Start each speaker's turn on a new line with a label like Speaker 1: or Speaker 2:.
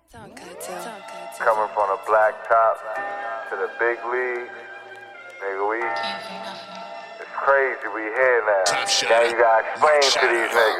Speaker 1: Coming from the black top to the big league, nigga, it's crazy we here now. Now you gotta explain to these niggas.